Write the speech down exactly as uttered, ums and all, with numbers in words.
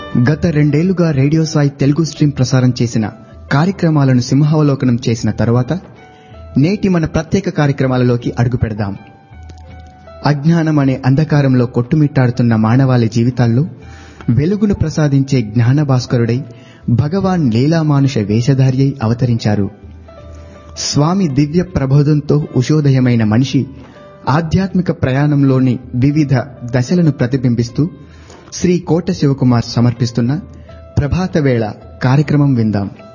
గత రెండేళ్లుగా radio Sai Telugu stream ప్రసారం చేసిన కార్యక్రమాలను సింహావలోకనం చేసిన తరువాత నేటి మన ప్రత్యేక కార్యక్రమాలలోకి అడుగుపెడదాం. అజ్ఞానం అనే అంధకారంలో కొట్టుమిట్టాడుతున్న మానవాళి జీవితాల్లో వెలుగును ప్రసాదించే జ్ఞాన భాస్కరుడై భగవాన్ లీలామానుష వేషధారి అయి అవతరించారు. స్వామి దివ్య ప్రబోధంతో ఉషోదయమైన మనిషి ఆధ్యాత్మిక ప్రయాణంలోని వివిధ దశలను ప్రతిబింబిస్తూ శ్రీ కోట శివకుమార్ సమర్పిస్తున్న ప్రభాత వేళ కార్యక్రమం విందాం.